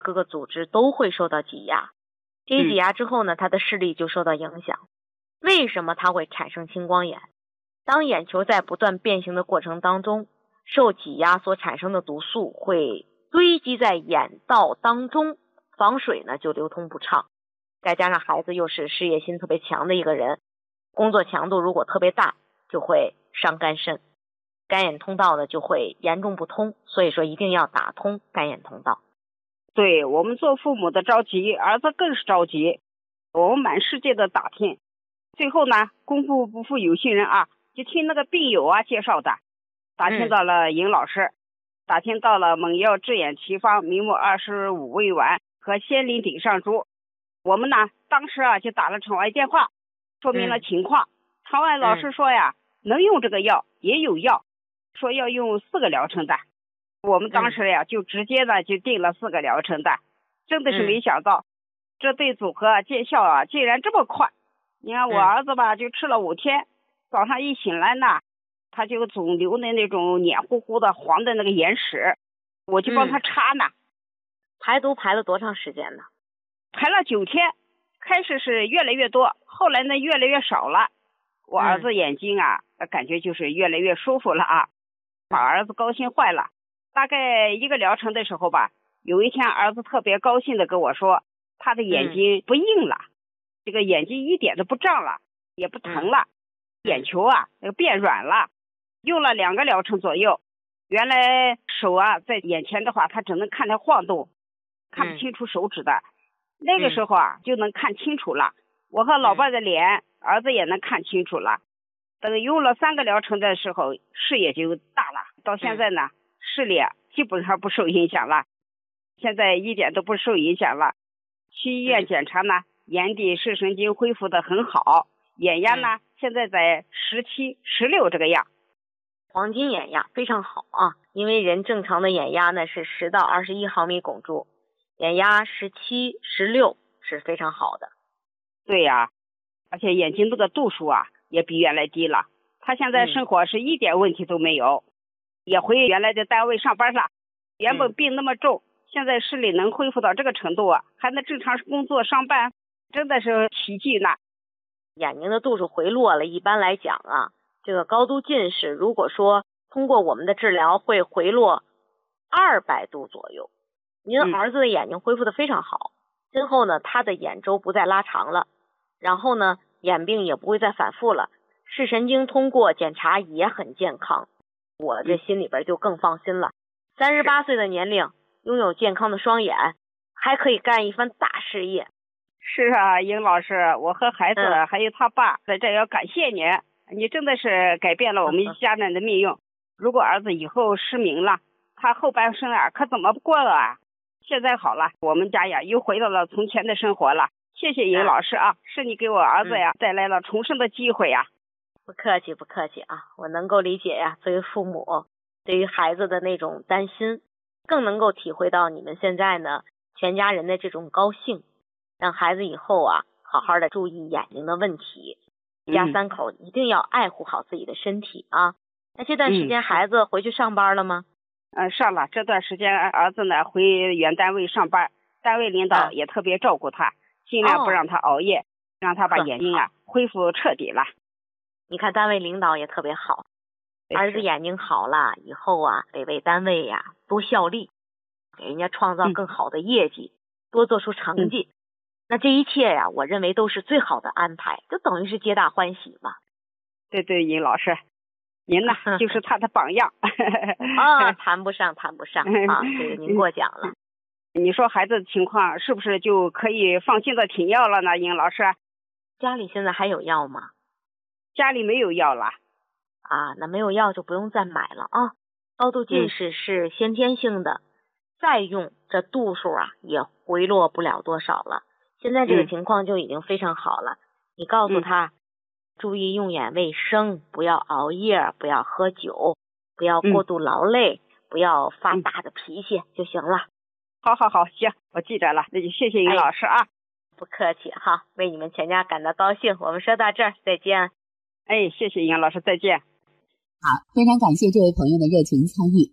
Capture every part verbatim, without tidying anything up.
各个组织都会受到挤压。这一挤压之后呢，他的视力就受到影响。为什么它会产生青光眼？当眼球在不断变形的过程当中，受挤压所产生的毒素会堆积在眼道当中，房水呢就流通不畅。再加上孩子又是事业心特别强的一个人，工作强度如果特别大，就会伤肝肾，肝眼通道呢就会严重不通，所以说一定要打通肝眼通道。 对，我们做父母的着急，儿子更是着急，我们满世界的打听，最后呢，功夫不负有心人啊，就听那个病友啊介绍的，打听到了尹老师，嗯、打听到了猛药治眼奇方明目二十五味丸和仙灵顶上珠。我们呢当时啊就打了场外电话，说明了情况。嗯、场外老师说呀、嗯、能用这个药也有药，说要用四个疗程的。我们当时呀、嗯、就直接呢就定了四个疗程的，真的是没想到、嗯、这对组合见效啊竟然这么快。你看我儿子吧、嗯、就吃了五天，早上一醒来呢，他就总流的那种黏糊糊的黄的那个眼屎，我就帮他擦呢。 嗯、排毒排了多长时间呢？ 排了九天，开始是越来越多，后来呢越来越少了。我儿子眼睛啊、嗯、感觉就是越来越舒服了啊，把儿子高兴坏了。大概一个疗程的时候吧，有一天儿子特别高兴的跟我说，他的眼睛不硬了、嗯、这个眼睛一点都不胀了，也不疼了、嗯、眼球啊那个变软了。用了两个疗程左右，原来手啊在眼前的话他只能看它晃动，看不清楚手指的、嗯、那个时候啊、嗯、就能看清楚了，我和老伴的脸、嗯、儿子也能看清楚了。等用了三个疗程的时候视野就大了，到现在呢、嗯、视力基本上不受影响了，现在一点都不受影响了。去医院检查呢、嗯、眼底视神经恢复的很好，眼压呢、嗯、现在在十七、十六这个样。 黄金眼压非常好啊，因为人正常的眼压呢是十到二十一毫米汞柱，眼压十七、十六是非常好的。 对呀、啊，而且眼睛这个度数啊也比原来低了，他现在生活是一点问题都没有、嗯、也回原来的单位上班了。原本病那么重、嗯、现在视力能恢复到这个程度啊，还能正常工作上班，真的是奇迹呢。 眼睛的度数回落了，一般来讲啊，这个高度近视如果说通过我们的治疗会回落二百度左右。您儿子的眼睛恢复的非常好，今后呢他的眼周不再拉长了，然后呢眼病也不会再反复了，视神经通过检查也很健康，我这心里边就更放心了。三十八岁的年龄拥有健康的双眼，还可以干一番大事业。 是啊，尹老师，我和孩子、嗯、还有他爸在这要感谢您，你真的是改变了我们一家人的命运。如果儿子以后失明了，他后半生啊可怎么过了啊？现在好了，我们家呀又回到了从前的生活了。谢谢尹老师啊，是你给我儿子呀、嗯、带来了重生的机会呀。 不客气不客气啊，我能够理解呀，作为父母对于孩子的那种担心，更能够体会到你们现在呢全家人的这种高兴，让孩子以后啊好好的注意眼睛的问题，一家三口一定要爱护好自己的身体啊。那这段时间孩子回去上班了吗？ 嗯、呃，上了。这段时间儿子呢回原单位上班，单位领导也特别照顾他、啊、尽量不让他熬夜、哦、让他把眼睛啊恢复彻底了。 你看单位领导也特别好，儿子眼睛好了以后啊得为单位呀、啊、多效力，给人家创造更好的业绩、嗯、多做出成绩、嗯、那这一切呀我认为都是最好的安排，就等于是皆大欢喜嘛。 对对，尹老师您呢就是他的榜样啊，谈不上谈不上啊，这个您过奖了。 你说孩子的情况是不是就可以放心的停药了呢？尹老师， 家里现在还有药吗？ 家里没有药了啊，那没有药就不用再买了啊。高度近视是先天性的、嗯、再用这度数啊也回落不了多少了，现在这个情况就已经非常好了、嗯、你告诉他、嗯、注意用眼卫生，不要熬夜，不要喝酒，不要过度劳累、嗯、不要发大的脾气、嗯、就行了。 好好好，行，我记得了，那就谢谢尹老师啊、哎、 不客气哈，为你们全家感到高兴。我们说到这儿，再见。 哎，谢谢尹老师，再见。 好，非常感谢这位朋友的热情参与。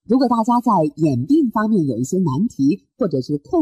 如果大家在眼病方面有一些难题，或者是控